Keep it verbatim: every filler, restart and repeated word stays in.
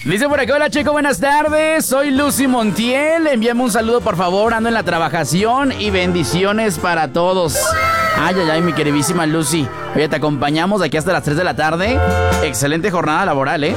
Dice por acá, hola Checo, buenas tardes, soy Lucy Montiel, envíame un saludo por favor, ando en la trabajación y bendiciones para todos. Ay, ay, ay, mi queridísima Lucy, oye, te acompañamos de aquí hasta las tres de la tarde, excelente jornada laboral, ¿eh?